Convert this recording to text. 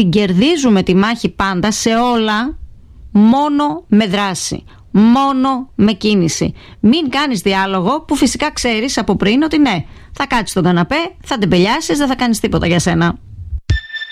την κερδίζουμε τη μάχη πάντα σε όλα μόνο με δράση, μόνο με κίνηση. Μην κάνεις διάλογο που φυσικά ξέρεις από πριν ότι ναι, θα κάτσεις στον καναπέ, θα τεμπελιάσεις, δεν θα κάνεις τίποτα για σένα.